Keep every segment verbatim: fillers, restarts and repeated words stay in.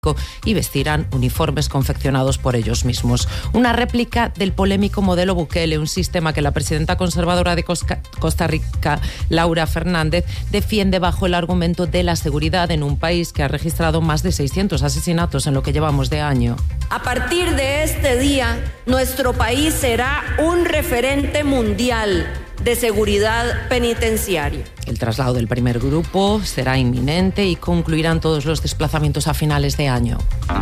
y vestirán uniformes confeccionados por ellos mismos. Una réplica del polémico modelo Bukele, un sistema que la presidenta conservadora de Costa Rica, Laura Fernández, defiende bajo el argumento de la seguridad en un país que ha registrado más de seiscientos asesinatos en lo que llevamos de año. A partir de este día, nuestro país será un referente mundial de seguridad penitenciaria. El traslado del primer grupo será inminente y concluirán todos los desplazamientos a finales de año.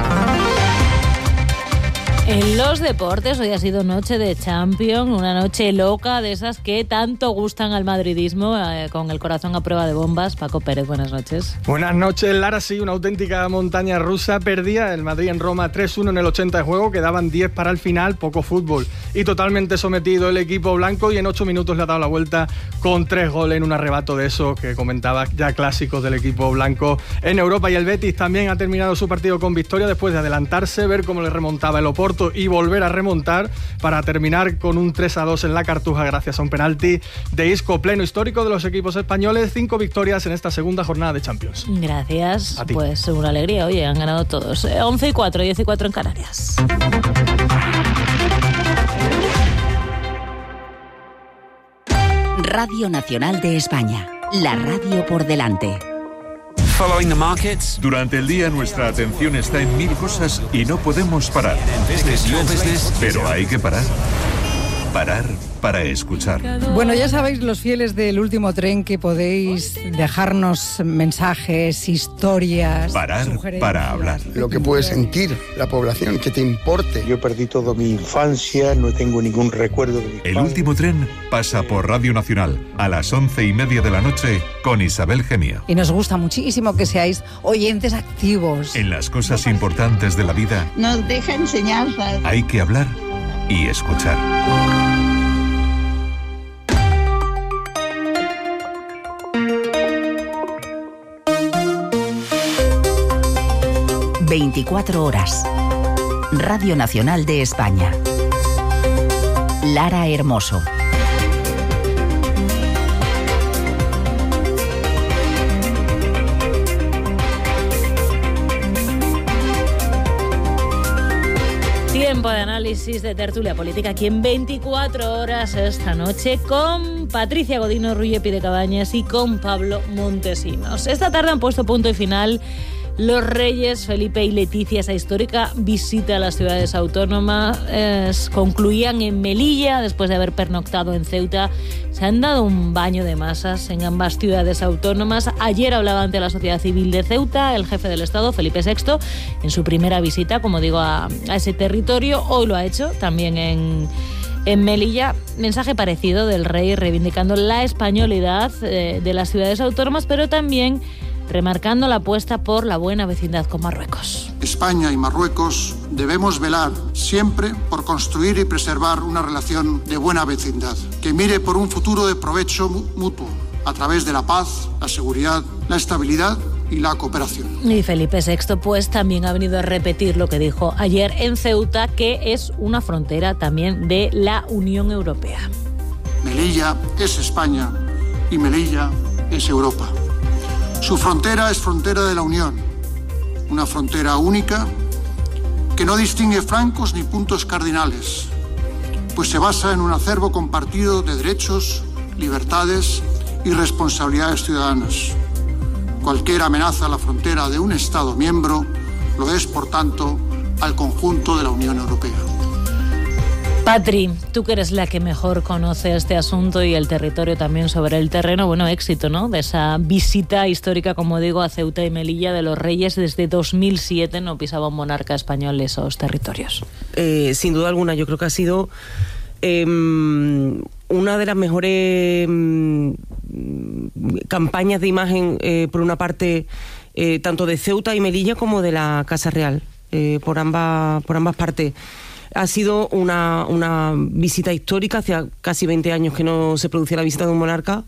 En los deportes, hoy ha sido noche de Champions, una noche loca de esas que tanto gustan al madridismo, eh, con el corazón a prueba de bombas. Paco Pérez, buenas noches. Buenas noches, Lara. Sí, una auténtica montaña rusa. Perdía el Madrid en Roma tres uno en el ochenta de juego, quedaban diez para el final, poco fútbol. Y totalmente sometido el equipo blanco, y en ocho minutos le ha dado la vuelta con tres goles en un arrebato de esos que comentaba, ya clásicos del equipo blanco en Europa. Y el Betis también ha terminado su partido con victoria después de adelantarse, ver cómo le remontaba el Oporto y volver a remontar para terminar con un tres a dos en la Cartuja gracias a un penalti de Isco. Pleno histórico de los equipos españoles, cinco victorias en esta segunda jornada de Champions. Gracias, pues una alegría, oye, han ganado todos. once y cuatro, diez y cuatro en Canarias. Radio Nacional de España, la radio por delante. Following the markets. Durante el día nuestra atención está en mil cosas y no podemos parar. Pero hay que parar. Parar para escuchar. Bueno, ya sabéis, los fieles del Último Tren, que podéis dejarnos mensajes, historias, parar para hablar. Lo que puede sentir la población, que te importe. Yo perdí toda mi infancia, no tengo ningún recuerdo de mi El padre. Último Tren pasa por Radio Nacional a las once y media de la noche con Isabel Gemio. Y nos gusta muchísimo que seáis oyentes activos. En las cosas importantes de la vida nos deja enseñanzas. Hay que hablar y escuchar. veinticuatro horas. Radio Nacional de España. Lara Hermoso. Tiempo de análisis, de tertulia política aquí en veinticuatro horas esta noche con Patricia Godino, Rui Epi de Cabañas y con Pablo Montesinos. Esta tarde han puesto punto y final los reyes Felipe y Leticia. Esa histórica visita a las ciudades autónomas eh, concluían en Melilla después de haber pernoctado en Ceuta. Se han dado un baño de masas en ambas ciudades autónomas. Ayer hablaba ante la sociedad civil de Ceuta el jefe del Estado, Felipe sexto, en su primera visita, como digo, a, a ese territorio. Hoy lo ha hecho también en, en Melilla. Mensaje parecido del rey reivindicando la españolidad eh, de las ciudades autónomas, pero también remarcando la apuesta por la buena vecindad con Marruecos. España y Marruecos debemos velar siempre por construir y preservar una relación de buena vecindad, que mire por un futuro de provecho mutuo, a través de la paz, la seguridad, la estabilidad y la cooperación. Y Felipe sexto pues también ha venido a repetir lo que dijo ayer en Ceuta, que es una frontera también de la Unión Europea. Melilla es España y Melilla es Europa. Su frontera es frontera de la Unión, una frontera única que no distingue flancos ni puntos cardinales, pues se basa en un acervo compartido de derechos, libertades y responsabilidades ciudadanas. Cualquier amenaza a la frontera de un Estado miembro lo es, por tanto, al conjunto de la Unión Europea. Patri, tú que eres la que mejor conoce este asunto y el territorio también sobre el terreno, bueno, éxito, ¿no?, de esa visita histórica, como digo, a Ceuta y Melilla de los Reyes. Desde dos mil siete no pisaba un monarca español esos territorios. Eh, sin duda alguna, yo creo que ha sido eh, una de las mejores eh, campañas de imagen, eh, por una parte, eh, tanto de Ceuta y Melilla como de la Casa Real, eh, por ambas, por ambas partes. Ha sido una, una visita histórica, hacía casi veinte años que no se producía la visita de un monarca,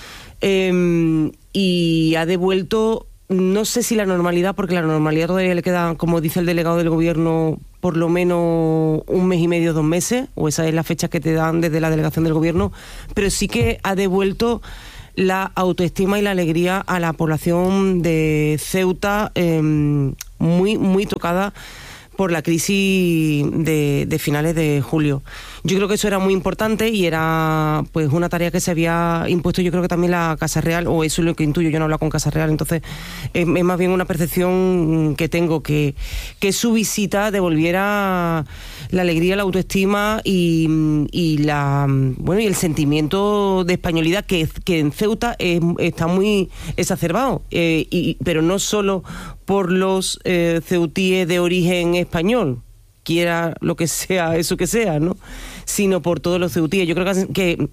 eh, y ha devuelto, no sé si la normalidad, porque la normalidad todavía le queda, como dice el delegado del gobierno, por lo menos un mes y medio, dos meses, o esa es la fecha que te dan desde la delegación del gobierno, pero sí que ha devuelto la autoestima y la alegría a la población de Ceuta, eh, muy, muy tocada por la crisis de, de finales de julio. Yo creo que eso era muy importante y era pues una tarea que se había impuesto, yo creo que también la Casa Real, o eso es lo que intuyo, yo no he hablado con Casa Real, entonces es, es más bien una percepción que tengo, que, que su visita devolviera la alegría, la autoestima y, y la bueno y el sentimiento de españolidad que, que en Ceuta es, está muy exacerbado, eh, y, pero no solo por los eh, ceutíes de origen español, quiera lo que sea, eso que sea, ¿no? Sino por todos los ceutíes. Yo creo que, que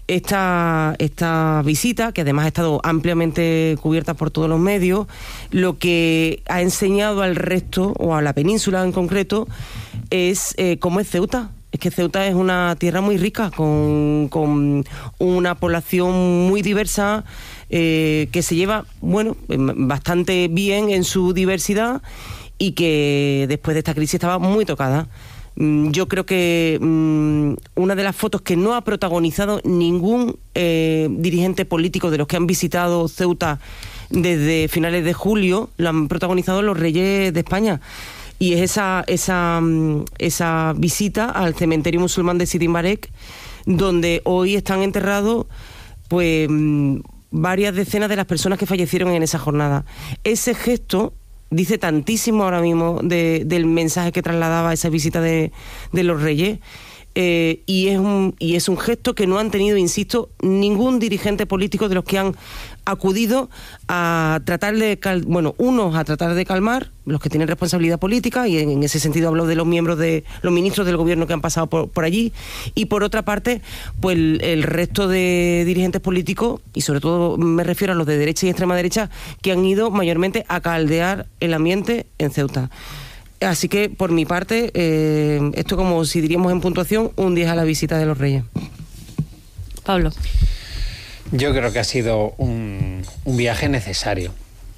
esta, esta visita, que además ha estado ampliamente cubierta por todos los medios, lo que ha enseñado al resto, o a la península en concreto, es eh, cómo es Ceuta. Es que Ceuta es una tierra muy rica, con, con una población muy diversa, eh, que se lleva, bueno, bastante bien en su diversidad, y que después de esta crisis estaba muy tocada. Yo creo que um, una de las fotos que no ha protagonizado ningún eh, dirigente político de los que han visitado Ceuta desde finales de julio, lo han protagonizado los reyes de España. Y es esa, esa, esa visita al cementerio musulmán de Sidi Mbarek, donde hoy están enterrados pues varias decenas de las personas que fallecieron en esa jornada. Ese gesto dice tantísimo ahora mismo de, del mensaje que trasladaba esa visita de, de los reyes, eh, y, es un, y es un gesto que no han tenido, insisto, ningún dirigente político de los que han acudido a tratar de, cal, bueno, unos a tratar de calmar, los que tienen responsabilidad política, y en, en ese sentido hablo de los miembros de, los ministros del gobierno que han pasado por, por allí, y por otra parte, pues el, el resto de dirigentes políticos, y sobre todo me refiero a los de derecha y extrema derecha, que han ido mayormente a caldear el ambiente en Ceuta. Así que, por mi parte, eh, esto, como si diríamos en puntuación, un diez a la visita de los Reyes. Pablo. Yo creo que ha sido un, un viaje necesario.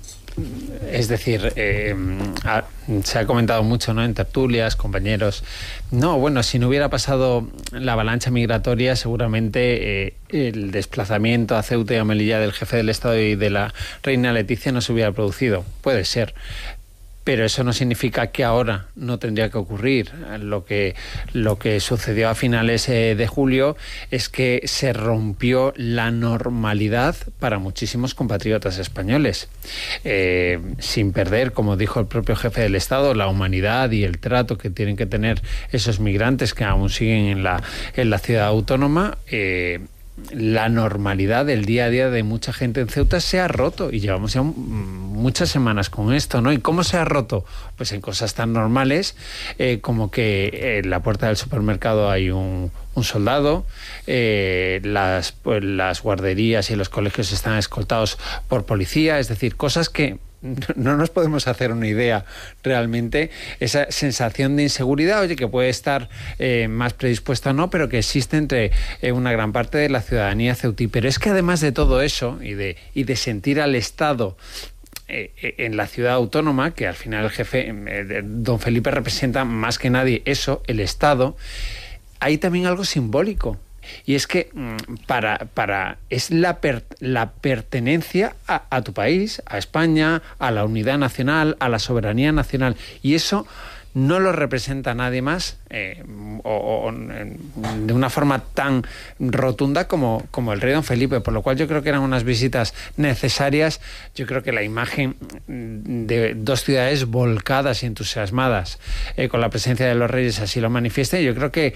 Es decir, eh, ha, se ha comentado mucho, ¿no?, en tertulias, compañeros. No, bueno, si no hubiera pasado la avalancha migratoria, seguramente eh, el desplazamiento a Ceuta y a Melilla del jefe del Estado y de la reina Leticia no se hubiera producido. Puede ser. Pero eso no significa que ahora no tendría que ocurrir. Lo que, lo que sucedió a finales eh, de julio es que se rompió la normalidad para muchísimos compatriotas españoles. Eh, sin perder, como dijo el propio jefe del Estado, la humanidad y el trato que tienen que tener esos migrantes que aún siguen en la, en la ciudad autónoma. Eh, la normalidad del día a día de mucha gente en Ceuta se ha roto, y llevamos ya muchas semanas con esto, ¿no? ¿Y cómo se ha roto? Pues en cosas tan normales eh, como que en la puerta del supermercado hay un, un soldado, eh, las, pues, las guarderías y los colegios están escoltados por policía, es decir, cosas que no nos podemos hacer una idea realmente. Esa sensación de inseguridad, oye, que puede estar eh, más predispuesta o no, pero que existe entre eh, una gran parte de la ciudadanía ceutí. Pero es que además de todo eso y de, y de sentir al Estado eh, en la ciudad autónoma, que al final el jefe, eh, don Felipe, representa más que nadie eso, el Estado, hay también algo simbólico. Y es que para, para es la, per, la pertenencia a, a tu país, a España, a la unidad nacional, a la soberanía nacional. Y eso no lo representa nadie más eh, o, o de una forma tan rotunda como, como el rey don Felipe, por lo cual yo creo que eran unas visitas necesarias. Yo creo que la imagen de dos ciudades volcadas y entusiasmadas eh, con la presencia de los reyes así lo manifiesta, y yo creo que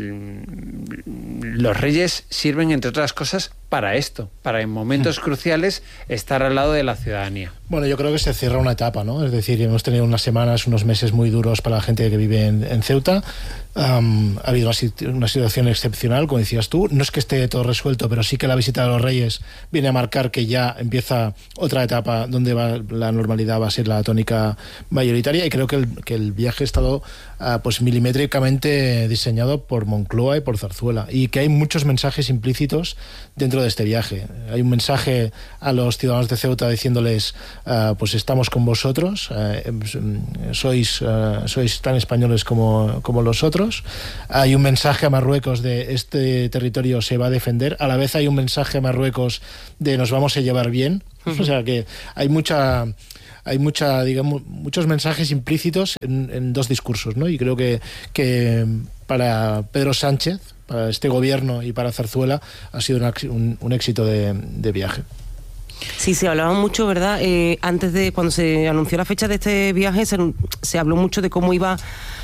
los reyes sirven, entre otras cosas, para esto, para en momentos cruciales estar al lado de la ciudadanía. Bueno, yo creo que se cierra una etapa, ¿no? Es decir, hemos tenido unas semanas, unos meses muy duros para la gente que vive en, en Ceuta. Um, ha habido una, una situación excepcional, como decías tú. No es que esté todo resuelto, pero sí que la visita de los Reyes viene a marcar que ya empieza otra etapa donde va, la normalidad va a ser la tónica mayoritaria, y creo que el, que el viaje ha estado uh, pues milimétricamente diseñado por Moncloa y por Zarzuela, y que hay muchos mensajes implícitos dentro de este viaje. Hay un mensaje a los ciudadanos de Ceuta diciéndoles uh, pues estamos con vosotros, uh, sois, uh, sois tan españoles como, como los otros. Hay un mensaje a Marruecos de este territorio se va a defender. A la vez hay un mensaje a Marruecos de nos vamos a llevar bien. Uh-huh. O sea que hay mucha... hay mucha, digamos, muchos mensajes implícitos en, en dos discursos, ¿no? Y creo que, que para Pedro Sánchez, para este gobierno y para Zarzuela ha sido un, un, un éxito de, de viaje. Sí, se hablaba mucho, ¿verdad? Eh, antes de, cuando se anunció la fecha de este viaje, se, se habló mucho de cómo iba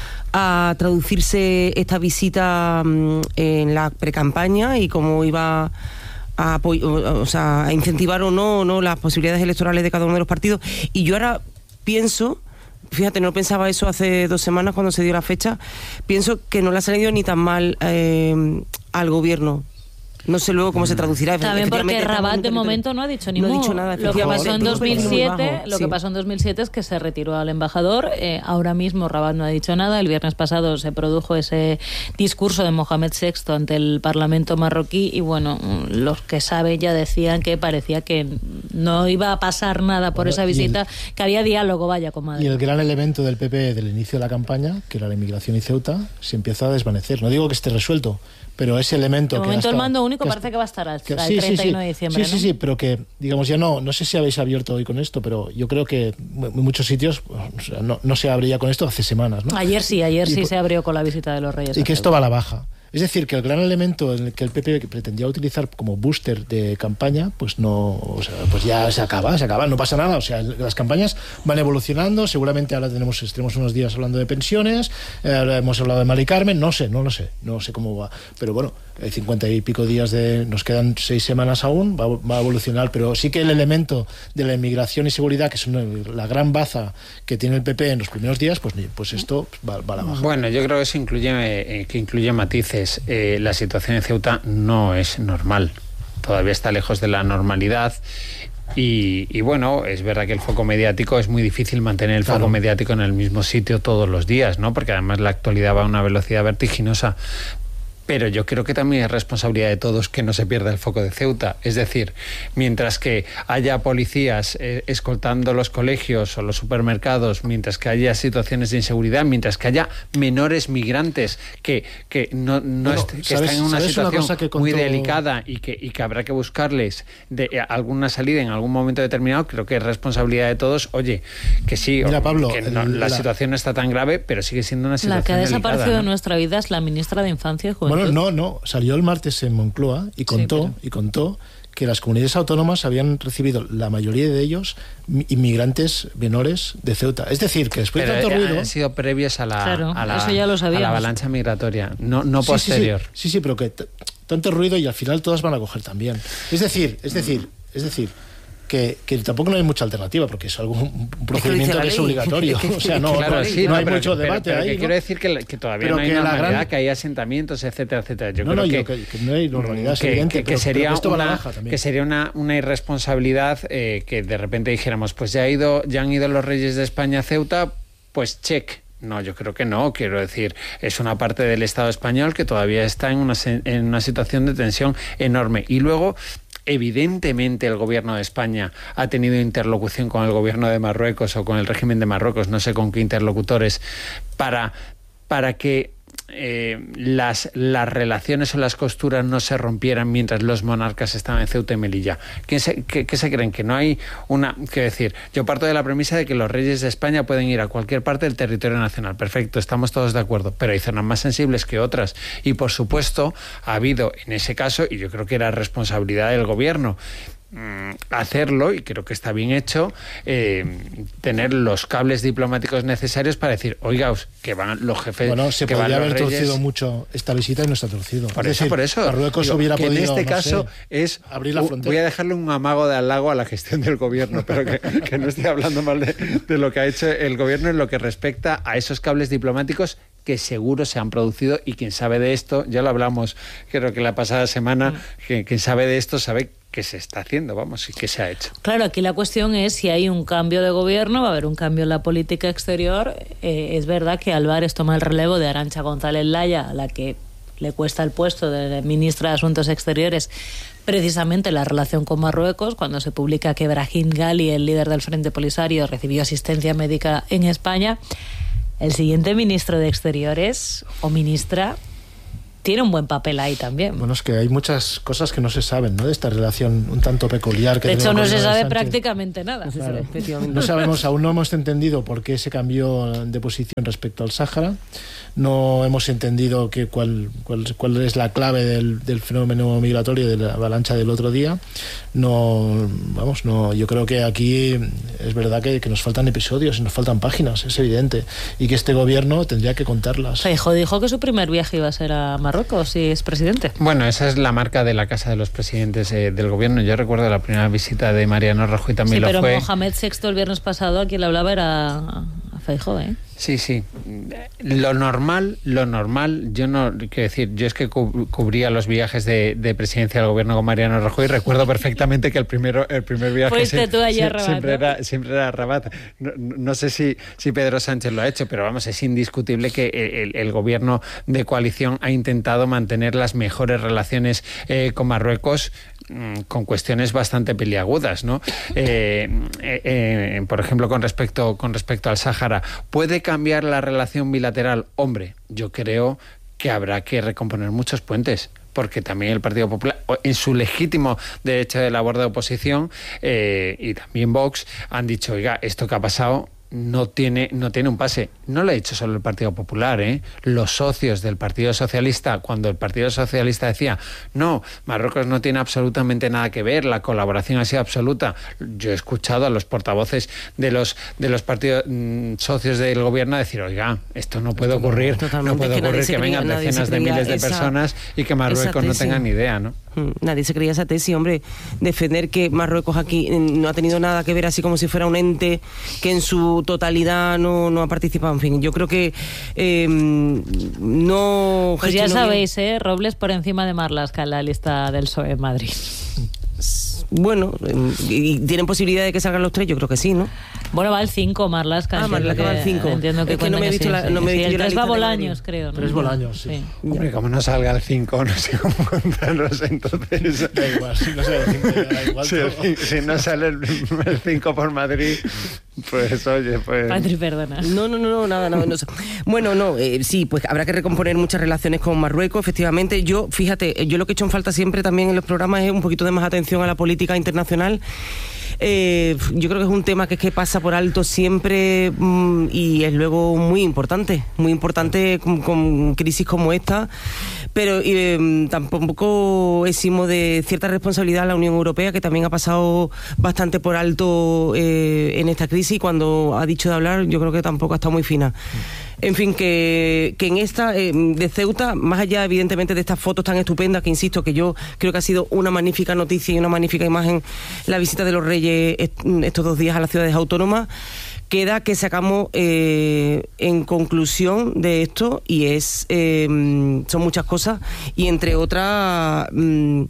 a traducirse esta visita um, en la precampaña y cómo iba a, o sea, a incentivar o no, no las posibilidades electorales de cada uno de los partidos. Y yo ahora pienso, fíjate, no pensaba eso hace dos semanas cuando se dio la fecha, pienso que no le ha salido ni tan mal eh, al gobierno. No sé luego cómo se traducirá. También porque Rabat de momento no ha dicho ni no mo. ha dicho nada. Lo que pasó en dos mil siete, lo sí. que pasó en dos mil siete es que se retiró al embajador. Eh, ahora mismo Rabat no ha dicho nada. El viernes pasado se produjo ese discurso de Mohamed sexto ante el Parlamento marroquí y bueno, los que saben ya decían que parecía que no iba a pasar nada por bueno, esa visita, el, que había diálogo, vaya, con Madrid. Y el gran elemento del P P del inicio de la campaña, que era la inmigración y Ceuta, se empieza a desvanecer. No digo que esté resuelto, pero ese elemento... De que momento hasta, el mando único que parece que va a estar hasta que, el sí, treinta y uno sí, de diciembre, sí, ¿no? sí, sí, pero que, digamos, ya no, no sé si habéis abierto hoy con esto, pero yo creo que en muchos sitios o sea, no, no se abre ya con esto hace semanas, ¿no? Ayer sí, ayer y, sí se abrió con la visita de los Reyes. Y que esto va a la baja. Es decir, que el gran elemento en el que el P P pretendía utilizar como booster de campaña, pues no, o sea, pues ya se acaba, se acaba, no pasa nada. O sea, las campañas van evolucionando. Seguramente ahora tenemos, tenemos unos días hablando de pensiones, eh, ahora hemos hablado de Mari Carmen, no sé, no lo sé, no sé cómo va. Pero bueno, hay cincuenta y pico días de, nos quedan seis semanas aún, va, va a evolucionar. Pero sí que el elemento de la inmigración y seguridad, que es una, la gran baza que tiene el P P en los primeros días, pues, pues esto va, va a la baja. Bueno, yo creo que eso incluye, eh, que incluye matices. Eh, la situación en Ceuta no es normal, todavía está lejos de la normalidad y, y bueno, es verdad que el foco mediático es muy difícil mantener el claro. foco mediático en el mismo sitio todos los días, ¿no? Porque además la actualidad va a una velocidad vertiginosa. Pero yo creo que también es responsabilidad de todos que no se pierda el foco de Ceuta. Es decir, mientras que haya policías eh, escoltando los colegios o los supermercados, mientras que haya situaciones de inseguridad, mientras que haya menores migrantes que, que, no, no bueno, est que ¿sabes, están en una situación una contó... muy delicada y que, y que habrá que buscarles de, eh, alguna salida en algún momento determinado, creo que es responsabilidad de todos. Oye, que sí, Mira, Pablo, que no, el, la, la situación no está tan grave, pero sigue siendo una situación La que ha desaparecido delicada, ¿no? de nuestra vida es la ministra de Infancia y Juventud. Bueno, no, no, salió el martes en Moncloa y contó, sí, pero... y contó que las comunidades autónomas habían recibido, la mayoría de ellos, inmigrantes menores de Ceuta. Es decir, que después pero de tanto ruido... han sido previos a la, claro, a la, eso ya lo a la avalancha migratoria, no, no sí, posterior. Sí, sí, sí, sí, pero que tanto ruido y al final todas van a coger también. Es decir, es decir, es decir... Que, que tampoco no hay mucha alternativa porque es algo un procedimiento que es obligatorio, o sea, no, claro, no, sí, no no, hay pero, mucho debate pero, pero ahí, que ¿no? quiero decir que, que todavía pero no hay que normalidad, gran... que hay asentamientos, etcétera, etcétera. Yo no, creo no, que, yo, que, que no hay normalidad, es que, evidente, que, pero, que sería pero esto una, va a la baja también. Que sería una, una irresponsabilidad eh, que de repente dijéramos, pues ya ha ido, ya han ido los Reyes de España a Ceuta, pues check. No, yo creo que no. Quiero decir, es una parte del Estado español que todavía está en una, en una situación de tensión enorme. Y luego, evidentemente, el gobierno de España ha tenido interlocución con el gobierno de Marruecos o con el régimen de Marruecos, no sé con qué interlocutores, para, para que eh, las, las relaciones o las costuras no se rompieran mientras los monarcas estaban en Ceuta y Melilla. ¿Qué se, qué, qué se creen? Que no hay una... Quiero decir, yo parto de la premisa de que los reyes de España pueden ir a cualquier parte del territorio nacional. Perfecto, estamos todos de acuerdo, pero hay zonas más sensibles que otras. Y por supuesto, ha habido en ese caso, y yo creo que era responsabilidad del gobierno, hacerlo, y creo que está bien hecho, eh, tener los cables diplomáticos necesarios para decir, oigaos, que van los jefes... Bueno, se que podría van haber los reyes... torcido mucho esta visita y no está torcido. Por es eso, decir, por eso. Marruecos Digo, hubiera que podido, en este no caso sé, es... abrir la frontera. Voy a dejarle un amago de halago a la gestión del gobierno, pero que, que no estoy hablando mal de, de lo que ha hecho el gobierno en lo que respecta a esos cables diplomáticos que seguro se han producido, y quien sabe de esto, ya lo hablamos creo que la pasada semana, mm. que quien sabe de esto sabe que se está haciendo, vamos, y que se ha hecho. Claro, aquí la cuestión es si hay un cambio de gobierno, va a haber un cambio en la política exterior. Eh, es verdad que Álvarez toma el relevo de Arantxa González Laya, a la que le cuesta el puesto de ministra de Asuntos Exteriores, precisamente la relación con Marruecos, cuando se publica que Brahim Ghali, el líder del Frente Polisario, recibió asistencia médica en España. El siguiente ministro de Exteriores o ministra tiene un buen papel ahí también. Bueno, es que hay muchas cosas que no se saben, ¿no?, de esta relación un tanto peculiar que de hecho, no se sabe Sánchez. prácticamente nada. Claro. No sabemos, aún no hemos entendido por qué se cambió de posición respecto al Sáhara. No hemos entendido que cuál, cuál, cuál es la clave del, del fenómeno migratorio, de la avalancha del otro día. No, vamos, no. Yo creo que aquí es verdad que, que nos faltan episodios y nos faltan páginas, es evidente, y que este gobierno tendría que contarlas. Feijóo dijo que su primer viaje iba a ser a Marruecos si es presidente. Bueno, esa es la marca de la Casa de los Presidentes eh, del Gobierno. Yo recuerdo la primera visita de Mariano Rajoy también sí, lo pero fue. Mohamed sexto el viernes pasado, a quien le hablaba era a Feijóo, ¿eh? Sí, sí. Lo normal, lo normal, yo no, quiero decir, yo es que cu- cubría los viajes de, de presidencia del gobierno con Mariano Rajoy y recuerdo perfectamente que el primero, el primer viaje Fuiste tú allí a Rabat, siempre, ¿no? era, siempre era a Rabat. No, no sé si, si Pedro Sánchez lo ha hecho, pero vamos, es indiscutible que el, el gobierno de coalición ha intentado mantener las mejores relaciones eh, con Marruecos, con cuestiones bastante peliagudas, ¿no? Eh, eh, eh, por ejemplo, con respecto, con respecto al Sáhara, ¿puede cambiar la relación bilateral? Hombre, yo creo que habrá que recomponer muchos puentes, porque también el Partido Popular, en su legítimo derecho de labor de oposición, eh, y también Vox, han dicho, oiga, esto que ha pasado no tiene, no tiene un pase. No lo ha dicho solo el Partido Popular, ¿eh? Los socios del Partido Socialista, cuando el Partido Socialista decía, no, Marruecos no tiene absolutamente nada que ver, la colaboración ha sido absoluta. Yo he escuchado a los portavoces de los de los partidos mmm, socios del gobierno decir, oiga, esto no puede ocurrir, Totalmente. no puede Es que ocurrir que creía, vengan decenas de miles de esa, personas y que Marruecos no tengan ni idea, ¿no? Nadie se creía esa tesis, hombre. Defender que Marruecos aquí no ha tenido nada que ver, así como si fuera un ente que en su totalidad no, no ha participado. En fin, yo creo que eh, no... Pues ya sabéis, ¿eh? Robles por encima de Marlaska en la lista del P S O E en Madrid. Bueno, ¿y tienen posibilidad de que salgan los tres? Yo creo que sí, ¿no? Bueno, va el cinco, Marlaska. Ah, Marlaska va el cinco. Entiendo que, es que no me he visto sí, la, sí, no me he sí, visto el la tres va lista de Bolaños, creo, ¿no? Tres Bolaños, sí. sí. Hombre, como no salga el cinco, no sé cómo contarlos entonces. Da igual, si no sale el cinco, da igual. Si, el, si no sale el cinco por Madrid, pues oye, pues... Patri, perdona. No, no, no, no nada, nada. No. Bueno, no, eh, sí, pues habrá que recomponer muchas relaciones con Marruecos, efectivamente. Yo, fíjate, yo lo que he hecho en falta siempre también en los programas es un poquito de más atención a la política internacional. Eh, yo creo que es un tema que es que pasa por alto siempre mmm, y es luego muy importante, muy importante con, con crisis como esta, pero eh, tampoco eximo de cierta responsabilidad a la Unión Europea, que también ha pasado bastante por alto eh, en esta crisis, y cuando ha dicho de hablar yo creo que tampoco ha estado muy fina. En fin, que, que en esta eh, de Ceuta, más allá evidentemente de estas fotos tan estupendas, que insisto, que yo creo que ha sido una magnífica noticia y una magnífica imagen la visita de los Reyes estos dos días a las ciudades autónomas, queda que sacamos eh, en conclusión de esto, y es eh, son muchas cosas, y entre otras... Mm,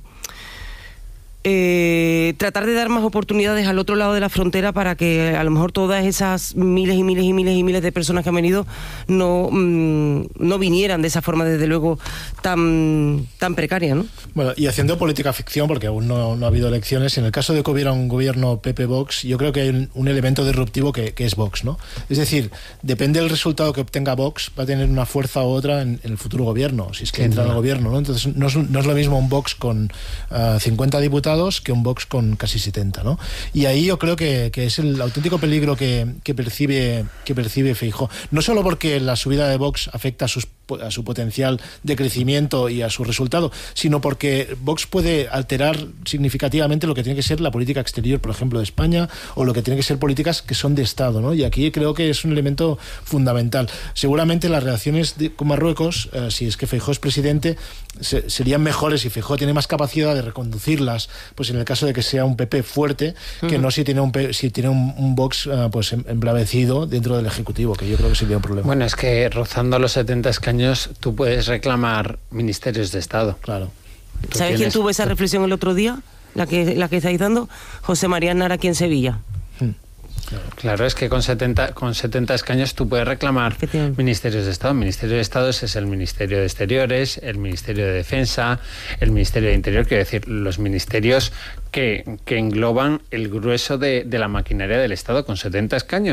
Eh, tratar de dar más oportunidades al otro lado de la frontera para que a lo mejor todas esas miles y miles y miles y miles de personas que han venido no, mmm, no vinieran de esa forma, desde luego, tan, tan precaria, ¿no? Bueno, y haciendo política ficción, porque aún no, no ha habido elecciones, en el caso de que hubiera un gobierno P P-Vox, yo creo que hay un, un elemento disruptivo que, que es Vox, ¿no? Es decir, depende del resultado que obtenga Vox, va a tener una fuerza u otra en, en el futuro gobierno, si es que sí, entra en el gobierno, ¿no? Entonces no es, no es lo mismo un Vox con uh, cincuenta diputados que un Vox con casi setenta, ¿no? Y ahí yo creo que, que es el auténtico peligro que, que percibe que percibe Feijóo. No solo porque la subida de Vox afecta a sus a su potencial de crecimiento y a su resultado, sino porque Vox puede alterar significativamente lo que tiene que ser la política exterior, por ejemplo, de España, o lo que tiene que ser políticas que son de Estado, ¿no? Y aquí creo que es un elemento fundamental. Seguramente las relaciones de, con Marruecos, eh, si es que Feijóo es presidente, se, serían mejores, y Feijóo tiene más capacidad de reconducirlas, pues en el caso de que sea un P P fuerte, uh-huh. que no si tiene un, si tiene un, un Vox uh, pues embravecido dentro del Ejecutivo, que yo creo que sería un problema. Bueno, es que rozando los setenta escaños tú puedes reclamar ministerios de Estado. Claro. ¿Sabes tienes... quién tuvo esa reflexión el otro día? La que, la que estáis dando, José María Aznar aquí en Sevilla. Hmm. Claro. claro, es que con setenta, con setenta escaños tú puedes reclamar ministerios de Estado. El Ministerio de Estado es el Ministerio de Exteriores, el Ministerio de Defensa, el Ministerio de Interior, quiero decir, los ministerios que, que engloban el grueso de, de la maquinaria del Estado con setenta escaños.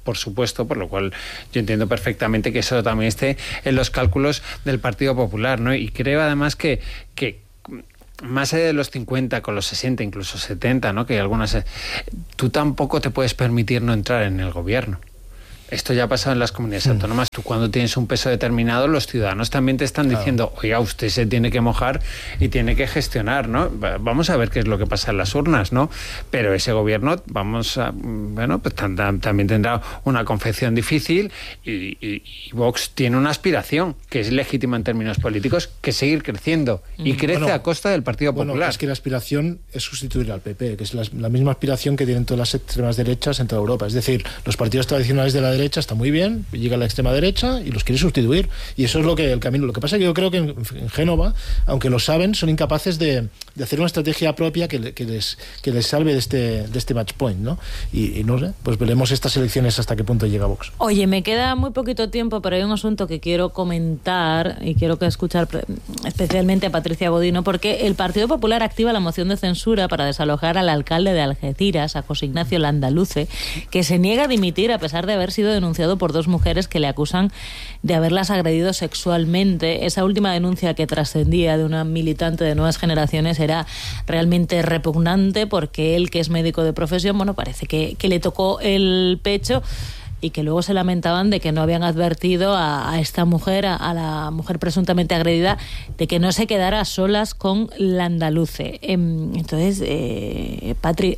por supuesto, por lo cual yo entiendo perfectamente que eso también esté en los cálculos del Partido Popular, ¿no? Y creo además que, que más allá de los cincuenta, con los sesenta, incluso setenta, ¿no? Que hay algunas, tú tampoco te puedes permitir no entrar en el gobierno. Esto ya ha pasado en las comunidades mm. autónomas. Tú cuando tienes un peso determinado, los ciudadanos también te están claro. diciendo, oiga, usted se tiene que mojar y tiene que gestionar, ¿no? Vamos a ver qué es lo que pasa en las urnas, ¿no? Pero ese gobierno, vamos a, bueno, pues también tendrá una confección difícil y, y, y Vox tiene una aspiración que es legítima en términos políticos, que es seguir creciendo y crece bueno, a costa del Partido Popular. Bueno, es que la aspiración es sustituir al P P, que es la, la misma aspiración que tienen todas las extremas derechas en toda Europa. Es decir, los partidos tradicionales de la derecha está muy bien, llega la extrema derecha y los quiere sustituir, y eso es lo que el camino. Lo que pasa es que yo creo que en, en Génova, aunque lo saben, son incapaces de, de hacer una estrategia propia que, que les que les salve de este de este match point, ¿no? Y, y no sé, pues veremos estas elecciones hasta qué punto llega Vox. Oye, me queda muy poquito tiempo, pero hay un asunto que quiero comentar y quiero que escuchar especialmente a Patricia Godino, porque el Partido Popular activa la moción de censura para desalojar al alcalde de Algeciras, a José Ignacio Landaluce, que se niega a dimitir a pesar de haber sido denunciado por dos mujeres que le acusan de haberlas agredido sexualmente. Esa última denuncia que trascendía de una militante de Nuevas Generaciones era realmente repugnante, porque él, que es médico de profesión, bueno, parece que, que le tocó el pecho, y que luego se lamentaban de que no habían advertido a, a esta mujer, a, a la mujer presuntamente agredida, de que no se quedara a solas con Landaluce. Entonces, eh, Patri,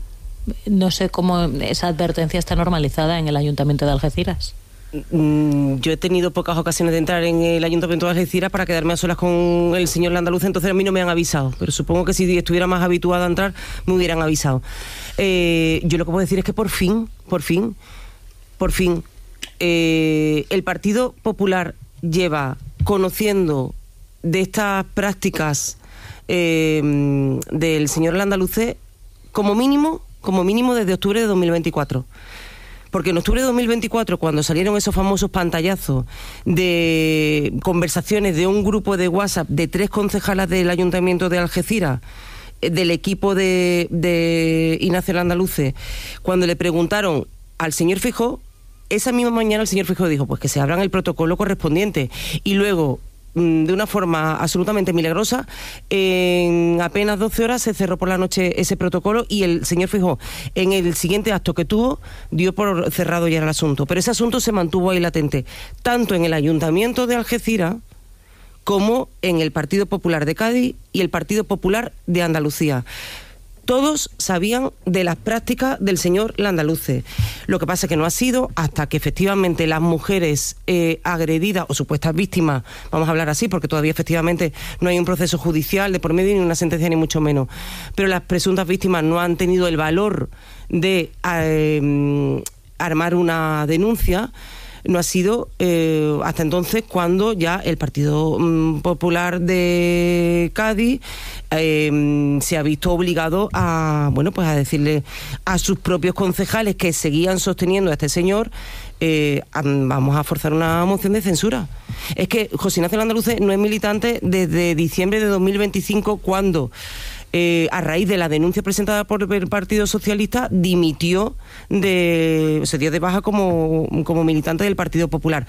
no sé cómo esa advertencia está normalizada en el Ayuntamiento de Algeciras. Yo he tenido pocas ocasiones de entrar en el Ayuntamiento de Algeciras para quedarme a solas con el señor Landaluce, entonces a mí no me han avisado, pero supongo que si estuviera más habituada a entrar me hubieran avisado. Eh, yo lo que puedo decir es que por fin, por fin, por fin, eh, el Partido Popular lleva conociendo de estas prácticas eh, del señor Landaluce como mínimo, como mínimo desde octubre de dos mil veinticuatro. Porque en octubre de dos mil veinticuatro, cuando salieron esos famosos pantallazos de conversaciones de un grupo de WhatsApp de tres concejalas del Ayuntamiento de Algeciras, del equipo de, de Ignacio Landaluce, cuando le preguntaron al señor Feijóo, esa misma mañana el señor Feijóo dijo pues que se abran el protocolo correspondiente, y luego, de una forma absolutamente milagrosa, en apenas doce horas se cerró por la noche ese protocolo, y el señor Feijóo, en el siguiente acto que tuvo, dio por cerrado ya el asunto. Pero ese asunto se mantuvo ahí latente, tanto en el Ayuntamiento de Algeciras como en el Partido Popular de Cádiz y el Partido Popular de Andalucía. Todos sabían de las prácticas del señor Landaluce. Lo que pasa es que no ha sido hasta que efectivamente las mujeres eh, agredidas o supuestas víctimas, vamos a hablar así porque todavía efectivamente no hay un proceso judicial de por medio ni una sentencia ni mucho menos, pero las presuntas víctimas no han tenido el valor de eh, armar una denuncia. No ha sido eh, hasta entonces cuando ya el Partido mm, Popular de Cádiz eh, se ha visto obligado a, bueno, pues a decirle a sus propios concejales que seguían sosteniendo a este señor, eh, a, vamos a forzar una moción de censura. Es que José Ignacio Landaluce no es militante desde diciembre de dos mil veinticinco, cuando Eh, a raíz de la denuncia presentada por el Partido Socialista, dimitió, de, se dio de baja como, como militante del Partido Popular.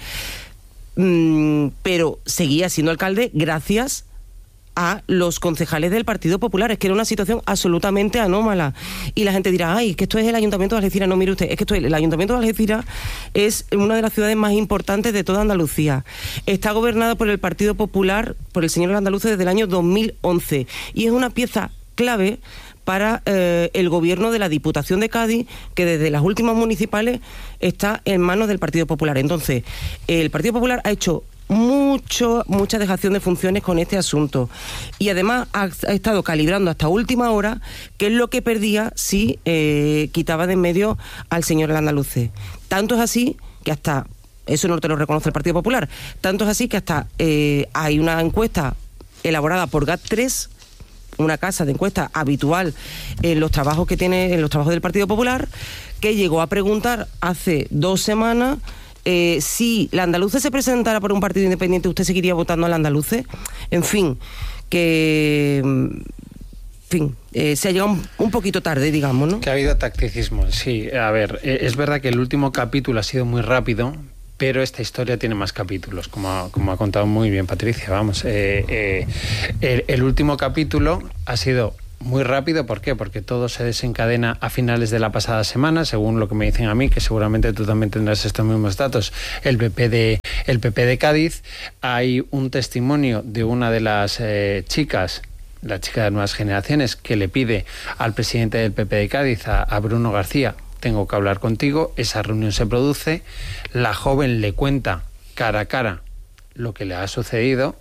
Mm, pero seguía siendo alcalde gracias a los concejales del Partido Popular. Es que era una situación absolutamente anómala. Y la gente dirá, ay, que esto es el Ayuntamiento de Algeciras. No, mire usted, es que esto es, el Ayuntamiento de Algeciras es una de las ciudades más importantes de toda Andalucía. Está gobernada por el Partido Popular, por el señor Landaluce, desde el año dos mil once. Y es una pieza clave para eh, el gobierno de la Diputación de Cádiz, que desde las últimas municipales está en manos del Partido Popular. Entonces, el Partido Popular ha hecho mucho, mucha dejación de funciones con este asunto, y además ha, ha estado calibrando hasta última hora qué es lo que perdía si eh, quitaba de en medio al señor Landaluce. Tanto es así que hasta, eso no te lo reconoce el Partido Popular, tanto es así que hasta eh, hay una encuesta elaborada por GAT tres, una casa de encuesta habitual en los trabajos que tiene, en los trabajos del Partido Popular, que llegó a preguntar hace dos semanas eh, si Landaluce se presentara por un partido independiente, ¿usted seguiría votando a Landaluce? En fin, que fin, eh, se ha llegado un, un poquito tarde, digamos, ¿no? Que ha habido tacticismo, sí. A ver, eh, es verdad que el último capítulo ha sido muy rápido, pero esta historia tiene más capítulos, como ha, como ha contado muy bien Patricia, vamos. Eh, eh, el, el último capítulo ha sido muy rápido, ¿por qué? Porque todo se desencadena a finales de la pasada semana, según lo que me dicen a mí, que seguramente tú también tendrás estos mismos datos. El P P de, el P P de Cádiz, hay un testimonio de una de las eh, chicas, la chica de Nuevas Generaciones, que le pide al presidente del P P de Cádiz, a, a Bruno García, tengo que hablar contigo. Esa reunión se produce, la joven le cuenta cara a cara lo que le ha sucedido,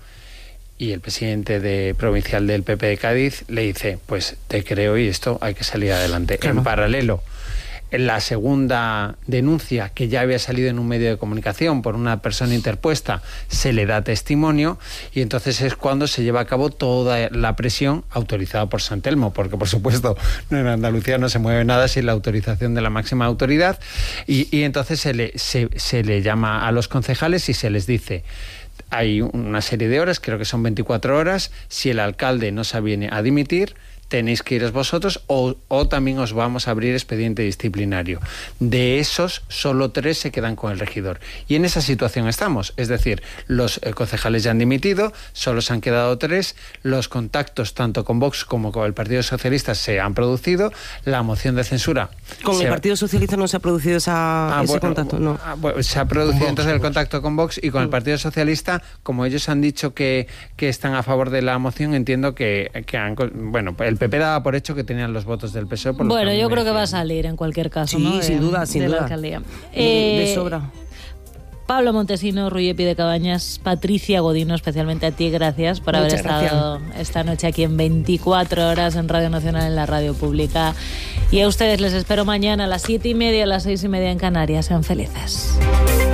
y el presidente de, provincial del P P de Cádiz le dice, pues te creo y esto hay que salir adelante. Claro. En paralelo, en la segunda denuncia, que ya había salido en un medio de comunicación por una persona interpuesta, se le da testimonio, y entonces es cuando se lleva a cabo toda la presión autorizada por San Telmo, porque por supuesto en Andalucía no se mueve nada sin la autorización de la máxima autoridad, y, y entonces se le, se, se le llama a los concejales y se les dice, hay una serie de horas, creo que son veinticuatro horas, si el alcalde no se viene a dimitir, tenéis que iros vosotros o, o también os vamos a abrir expediente disciplinario. De esos, solo tres se quedan con el regidor. Y en esa situación estamos. Es decir, los eh, concejales ya han dimitido, solo se han quedado tres, los contactos tanto con Vox como con el Partido Socialista se han producido, la moción de censura... ¿Con se... el Partido Socialista no se ha producido esa, ah, ese bueno, contacto? No. Ah, bueno, se ha producido Vox, entonces el contacto con Vox, y con el Partido Socialista, como ellos han dicho que, que están a favor de la moción, entiendo que, que han... Bueno, el P P daba por hecho que tenían los votos del P S O E. Por bueno, yo creo decían. que va a salir en cualquier caso, sí, ¿no? De, sin duda, sin de duda. La alcaldía. Eh, de eh, sobra. Pablo Montesino, Ruy Epi de Cabañas, Patricia Godino, especialmente a ti, gracias por Muchas haber estado gracias. esta noche aquí en veinticuatro horas en Radio Nacional, en la radio pública. Y a ustedes les espero mañana a las siete y media, a las seis y media en Canarias. Sean felices.